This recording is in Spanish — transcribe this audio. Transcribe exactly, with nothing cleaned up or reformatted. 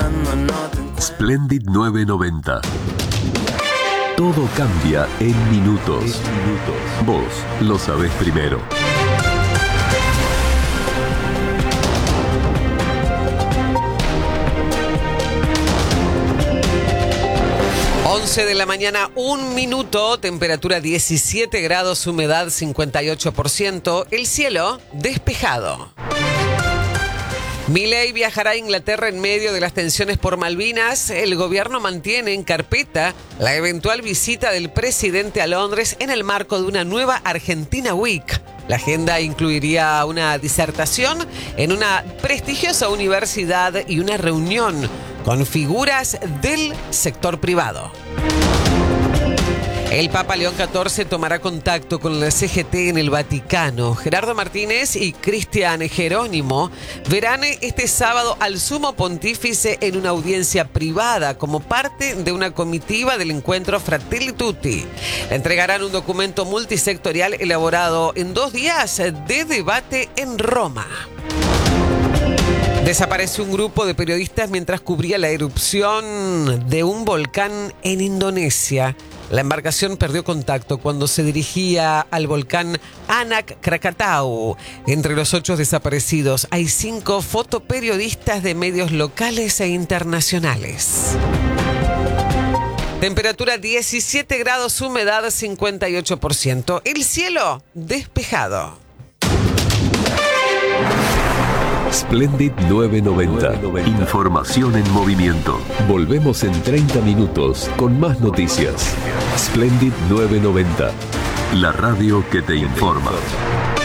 buscando no te encuentro. Splendid nueve noventa. Todo cambia en minutos. minutos. Vos lo sabés primero. once de la mañana, un minuto, temperatura diecisiete grados, humedad cincuenta y ocho por ciento, el cielo despejado. Milei viajará a Inglaterra en medio de las tensiones por Malvinas. El gobierno mantiene en carpeta la eventual visita del presidente a Londres en el marco de una nueva Argentina Week. La agenda incluiría una disertación en una prestigiosa universidad y una reunión con figuras del sector privado. El Papa León catorce tomará contacto con la C G T en el Vaticano. Gerardo Martínez y Cristian Jerónimo verán este sábado al Sumo Pontífice en una audiencia privada como parte de una comitiva del encuentro Fratelli Tutti. Le entregarán un documento multisectorial elaborado en dos días de debate en Roma. Desapareció un grupo de periodistas mientras cubría la erupción de un volcán en Indonesia. La embarcación perdió contacto cuando se dirigía al volcán Anak Krakatau. Entre los ocho desaparecidos hay cinco fotoperiodistas de medios locales e internacionales. Temperatura diecisiete grados, humedad cincuenta y ocho por ciento. El cielo despejado. Splendid nueve noventa. Información en movimiento. Volvemos en treinta minutos con más noticias. Splendid nueve noventa. La radio que te informa.